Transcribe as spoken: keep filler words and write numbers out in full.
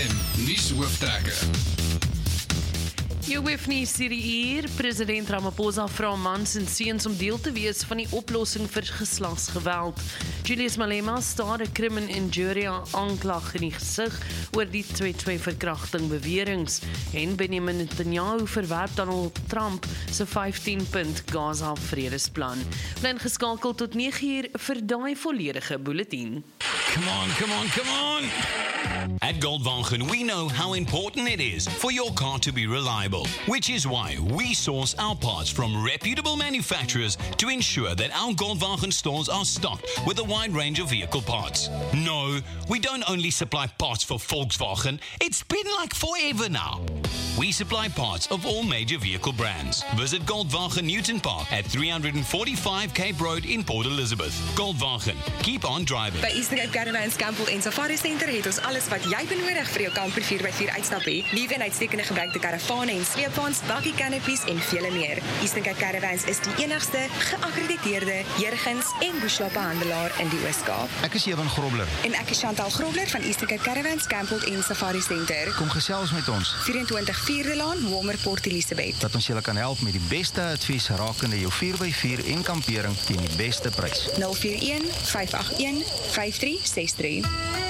M nuushooftrekke. Jou hoofnuus hierdie uur, president Ramaphosa vra mans en seuns om deel te wees van die oplossing vir geslagsgeweld. Julius Malema staar 'n crimen injury aanklag in die gesig oor die twee-twee verkrachting beweringe en Benjamin Netanyahu verwerp Donald Trump se vyftien-punt Gaza vredesplan. Bly ingeskakel tot nege uur vir daai volledige bulletin. Come on, come on, come on! At Goldwagen, we know how important it is for your car to be reliable, which is why we source our parts from reputable manufacturers to ensure that our Goldwagen stores are stocked with a wide range of vehicle parts. No, we don't only supply parts for Volkswagen, it's been like forever now. We supply parts of all major vehicle brands. Visit Goldwagen Newton Park at three forty-five Cape Road in Port Elizabeth. Goldwagen, keep on driving. By Eastern Cape Caravans Campbell en Safari Center het ons alles wat jy benodig vir jou kamper vier by vier uitstap het. Liewe en uitstekende gebruikte karavane en sleepwaens, bakkie canopies en vele meer. Eastern Cape Caravans is die enigste geakkrediteerde Jurgens en Bushwappe handelaar in die Oos-Kaap. Ek is Ewan Grobler. En ek is Chantal Grobler van Eastern Cape Caravans Campbell en Safari Center. Kom gesels met ons. vyf-en-twintig Vierde Laan, Walmer Port Elizabeth. Dat ons julle kan help met die beste advies rakende jou vier by vier en kampering teen die beste prys. nul vier een vyf agt een vyf drie ses drie.